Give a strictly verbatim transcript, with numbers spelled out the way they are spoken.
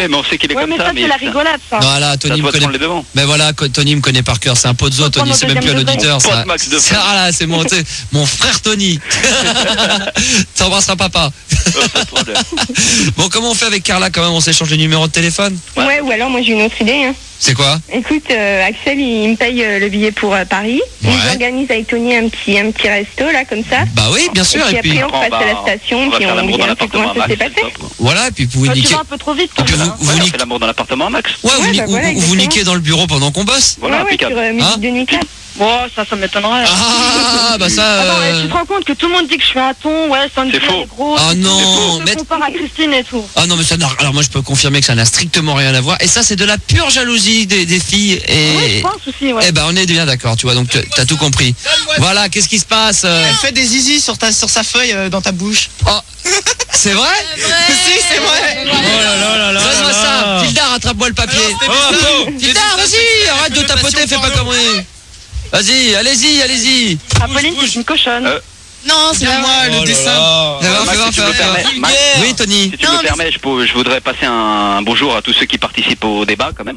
mais on sait qu'il est Ouais, comme mais ça. ça, c'est la rigolade, ça. Voilà, Ça Tony me doit connaît. prendre les devants. Mais voilà, co- Tony me connaît par cœur. C'est un poteau, Faut Tony. prendre C'est au même plus un deuxième auditeur. degré. ça. Pote Max de C'est ah là, c'est mon, t'sais, mon frère Tony. T'embrasseras papa. Euh, pas de problème. Bon, comment on fait avec Carla quand même? On s'échange les numéros de téléphone? Ouais, ou alors moi j'ai une autre idée. Hein. C'est quoi? Écoute, euh, Axel il me paye euh, le billet pour euh, Paris. Ouais. Il organise avec Tony un petit, un petit resto là comme ça. Bah oui, bien Et sûr. puis Et puis après on on passe va- à la station, on va puis faire on l'amour dit dans un peu l'appartement comment à ça s'est Max, passé. c'est top. voilà, et puis vous Toi, tu niquez. vas un peu trop vite, Et puis toi, vous, là. vous, Ouais, on niquez- fait l'amour dans l'appartement à Max. ouais, vous, Ouais, ni- bah vous- voilà, vous exactement. niquez dans le bureau pendant qu'on bosse. Voilà, ouais, ouais, impeccable. sur euh, Hein musique de nuit classe. Bon, ça, ça m'étonnerait. Ah, bah ça. Attends, ouais, euh, tu te rends compte que tout le monde dit que je suis un ton, ouais, Sandy, C'est faux. elle est grosse. Ah non, Je mais- me compare à Christine et tout. Ah non, mais ça n'a. Alors moi, je peux confirmer que ça n'a strictement rien à voir. Et ça, c'est de la pure jalousie des, des filles. Ouais, je Et. pense aussi, ouais. Eh ben, on est bien d'accord, tu vois. Donc, tu- t'as tout compris. Voilà, qu'est-ce qui se passe? euh, Elle fait des zizi sur, ta, sur sa feuille euh, dans ta bouche. Oh, c'est vrai? Si, c'est vrai. Oh là là là là Donne-moi là ça. là. Tildar, rattrape-moi le papier. Oh, Tildar, vas-y, arrête de tapoter, fais pas comme moi. Vas-y, allez-y, allez-y. Apolline, c'est une cochonne. Euh, Non, c'est moi, Oh le là dessin. là. Fais voir, Max, fais voir, si tu fais me voir, fais voir. permets, Max, Oui, Tony. si tu Non, me mais permets, je, peux- je voudrais passer un bonjour à tous ceux qui participent au débat quand même.